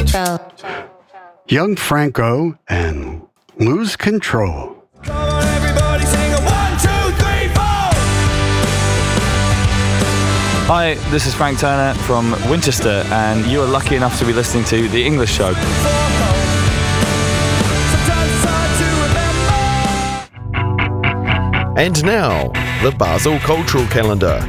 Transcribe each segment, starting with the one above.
Young Franco and Lose Control. Come on, everybody, sing a 1, 2, 3, 4. Hi, this is Frank Turner from Winchester, and you are lucky enough to be listening to The English Show. And now, the Basel Cultural Calendar.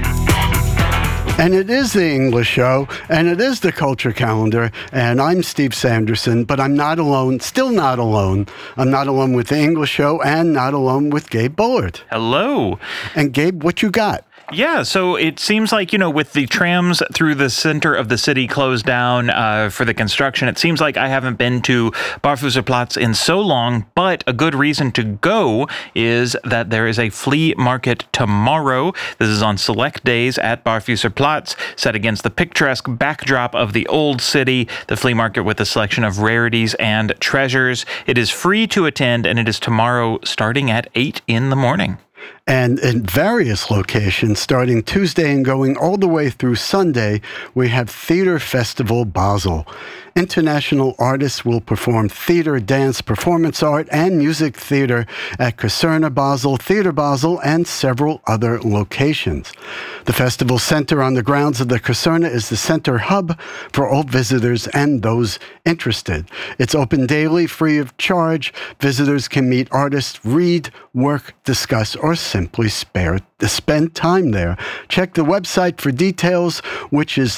And it is the English Show, and it is the Culture Calendar, and I'm Steve Sanderson, but I'm not alone, still not alone. I'm not alone with the English Show, and not alone with Gabe Bullard. Hello. And Gabe, what you got? Yeah, so it seems like, with the trams through the center of the city closed down for the construction, it seems like I haven't been to Barfußerplatz in so long, but a good reason to go is that there is a flea market tomorrow. This is on select days at Barfußerplatz, set against the picturesque backdrop of the old city, the flea market with a selection of rarities and treasures. It is free to attend, and it is tomorrow starting at 8 in the morning. And in various locations, starting Tuesday and going all the way through Sunday, we have Theater Festival Basel. International artists will perform theater, dance, performance art, and music theater at Caserna Basel, Theater Basel, and several other locations. The festival center on the grounds of the Caserna is the center hub for all visitors and those interested. It's open daily, free of charge. Visitors can meet artists, read, work, discuss, or simply spend time there. Check the website for details, which is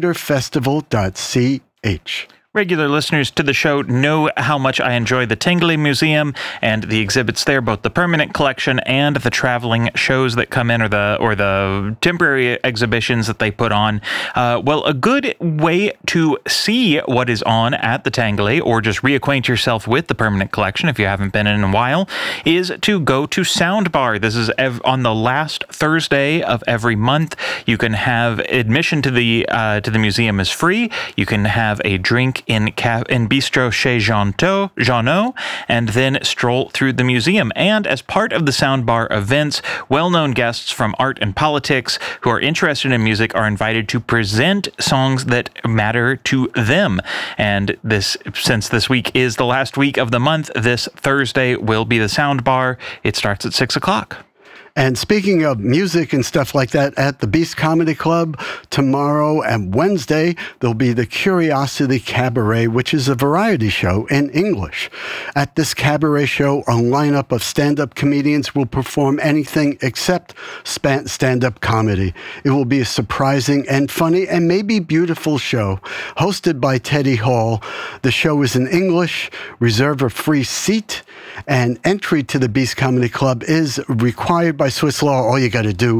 theaterfestival.ch. Regular listeners to the show know how much I enjoy the Tingley Museum and the exhibits there, both the permanent collection and the traveling shows that come in, or the temporary exhibitions that they put on. Well, a good way to see what is on at the Tingley, or just reacquaint yourself with the permanent collection if you haven't been in a while, is to go to Soundbar. This is on the last Thursday of every month. You can have admission to the museum is free. You can have a drink in Bistro Chez Jeannot, and then stroll through the museum. And as part of the Soundbar events, well-known guests from art and politics who are interested in music are invited to present songs that matter to them. And since this week is the last week of the month, this Thursday will be the Soundbar. It starts at 6 o'clock. And speaking of music and stuff like that, at the Beast Comedy Club tomorrow and Wednesday, there'll be the Curiosity Cabaret, which is a variety show in English. At this cabaret show, a lineup of stand-up comedians will perform anything except stand-up comedy. It will be a surprising and funny and maybe beautiful show, hosted by Teddy Hall. The show is in English. Reserve a free seat, and entry to the Beast Comedy Club is required by Swiss law. All you got to do,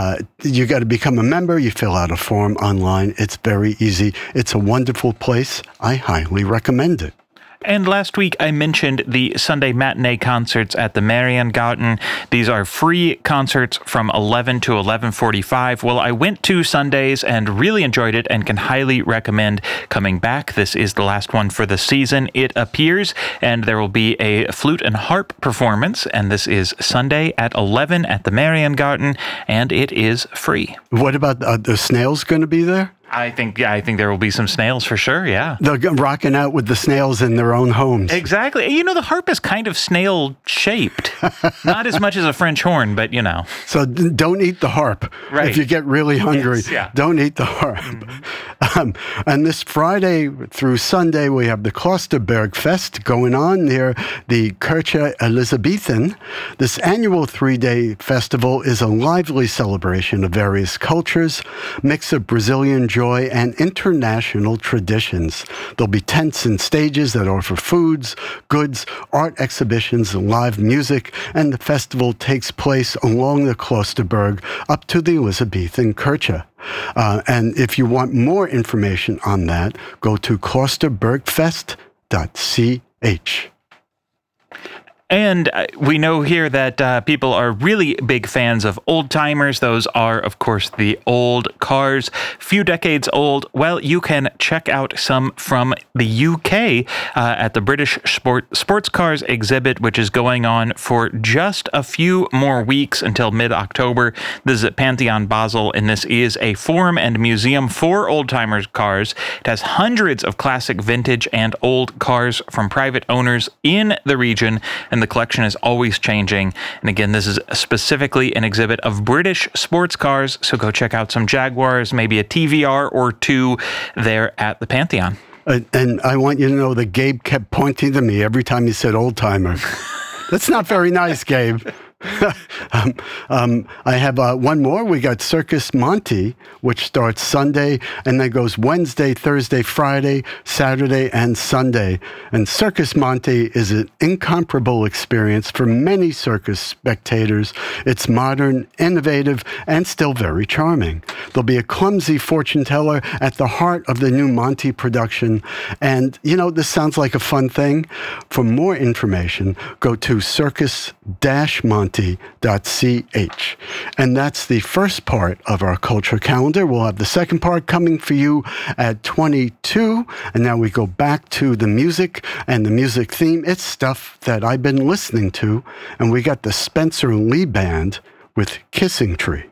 you got to become a member. You fill out a form online. It's very easy. It's a wonderful place. I highly recommend it. And last week, I mentioned the Sunday matinee concerts at the Mariengarten. These are free concerts from 11 to 11:45. Well, I went to Sundays and really enjoyed it and can highly recommend coming back. This is the last one for the season, it appears, and there will be a flute and harp performance, and this is Sunday at 11 at the Mariengarten, and it is free. What about the snails going to be there? I think there will be some snails for sure, yeah. They're rocking out with the snails in their own homes. Exactly. The harp is kind of snail-shaped. Not as much as a French horn, but So don't eat the harp. Right. If you get really hungry, Yes, yeah. Don't eat the harp. Mm-hmm. And this Friday through Sunday, we have the Klosterberg Fest going on near the Kirche Elisabethen. This annual 3-day festival is a lively celebration of various cultures, mix of Brazilian joy and international traditions. There'll be tents and stages that offer foods, goods, art exhibitions, and live music, and the festival takes place along the Klosterberg up to the Elizabethan Kirche. And if you want more information on that, go to klosterbergfest.ch. And we know here that people are really big fans of old timers. Those are, of course, the old cars, few decades old. Well, you can check out some from the UK at the British Sports Cars exhibit, which is going on for just a few more weeks until mid-October. This is at Pantheon Basel, and this is a forum and museum for old-timers cars. It has hundreds of classic vintage and old cars from private owners in the region, and the collection is always changing. And again, this is specifically an exhibit of British sports cars, so go check out some Jaguars, maybe a TVR or two there at the Pantheon. And I want you to know that Gabe kept pointing to me every time he said old timer. That's not very nice, Gabe. I have one more. We got Circus Monte, which starts Sunday and then goes Wednesday, Thursday, Friday, Saturday, and Sunday. And Circus Monte is an incomparable experience for many circus spectators. It's modern, innovative, and still very charming. There'll be a clumsy fortune teller at the heart of the new Monte production. And, you know, this sounds like a fun thing. For more information, go to circus-monte.ch. And that's the first part of our culture calendar. We'll have the second part coming for you at 22. And now we go back to the music and the music theme. It's stuff that I've been listening to. And we got the Spencer Lee Band with Kissing Tree.